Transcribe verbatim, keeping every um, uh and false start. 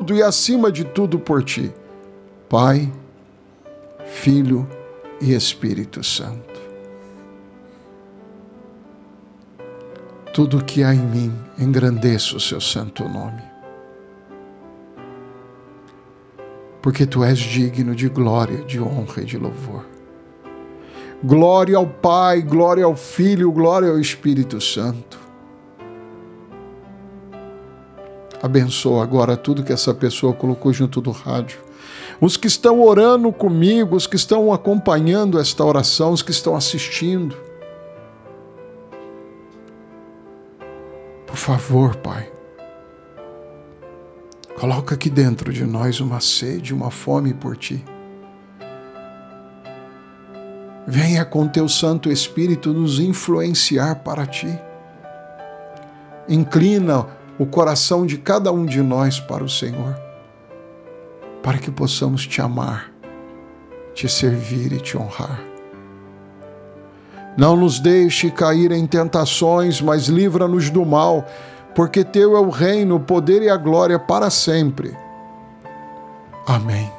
tudo e acima de tudo por ti, Pai, Filho e Espírito Santo. Tudo que há em mim, engrandeça o seu santo nome. Porque tu és digno de glória, de honra e de louvor. Glória ao Pai, glória ao Filho, glória ao Espírito Santo. Abençoa agora tudo que essa pessoa colocou junto do rádio. Os que estão orando comigo, os que estão acompanhando esta oração, os que estão assistindo. Por favor, Pai, coloca aqui dentro de nós uma sede, uma fome por Ti. Venha com Teu Santo Espírito nos influenciar para Ti. Inclina o coração de cada um de nós para o Senhor, para que possamos Te amar, Te servir e Te honrar. Não nos deixe cair em tentações, mas livra-nos do mal, porque Teu é o reino, o poder e a glória para sempre. Amém.